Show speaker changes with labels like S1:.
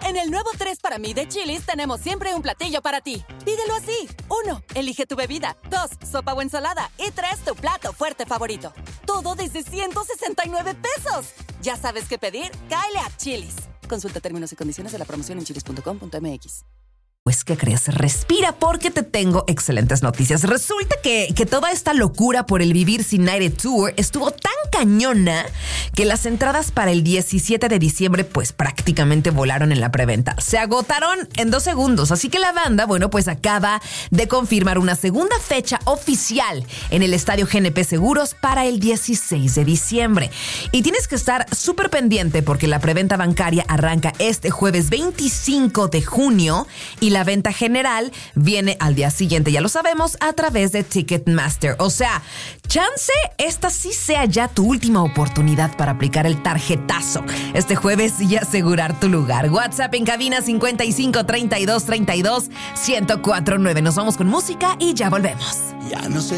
S1: En el nuevo 3 para mí de Chili's tenemos siempre un platillo para ti. Pídelo así. 1. Elige tu bebida. 2. Sopa o ensalada. Y 3. Tu plato fuerte favorito. Todo desde 169 pesos. ¿Ya sabes qué pedir? Cáele a Chili's. Consulta términos y condiciones de la promoción en chilis.com.mx.
S2: Pues, ¿qué crees? Respira porque te tengo excelentes noticias. Resulta que toda esta locura por el Vivir Sin Aire Tour estuvo tan cañona que las entradas para el 17 de diciembre pues prácticamente volaron en la preventa. Se agotaron en 2 segundos, así que la banda, bueno, pues acaba de confirmar una segunda fecha oficial en el Estadio GNP Seguros para el 16 de diciembre. Y tienes que estar súper pendiente porque la preventa bancaria arranca este jueves 25 de junio y la venta general viene al día siguiente, ya lo sabemos, a través de Ticketmaster. O sea, chance esta sí sea ya tu última oportunidad para aplicar el tarjetazo este jueves y asegurar tu lugar. WhatsApp en cabina 55 32 32 1049. Nos vamos con música y ya volvemos.
S3: Ya no sé